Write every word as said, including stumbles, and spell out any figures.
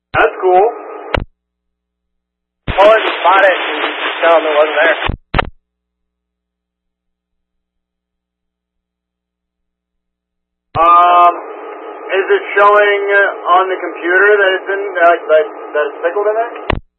That's cool. Call it and spot it and just tell them it wasn't there. Um, is it showing on the computer that it's in, uh, that, that it's pickled in there?